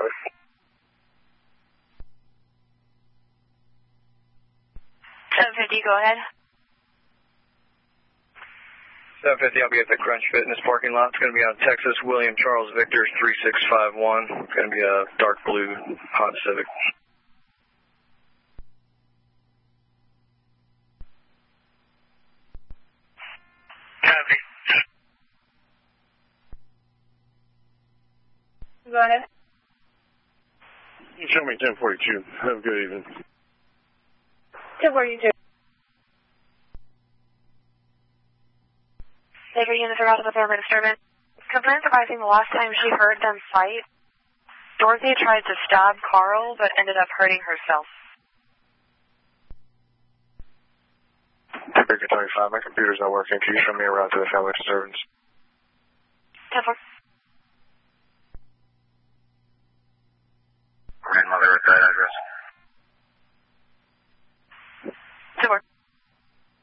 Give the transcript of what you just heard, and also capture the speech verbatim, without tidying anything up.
driver. seven fifty, go ahead. seven fifty, I'll be at the Crunch Fitness parking lot. It's going to be on Texas William Charles Victor three six five one. It's going to be a dark blue Honda Civic. Copy. Go ahead. You show me ten forty-two. Have a good evening. ten forty-two. Later units are out of the thermal disturbance. Complaints arising the last time she heard them fight. Dorothy tried to stab Carl, but ended up hurting herself. Baker twenty-five, my computer's not working. Can you show me a route to the family disturbance? ten four. Grandmother at that address. ten four.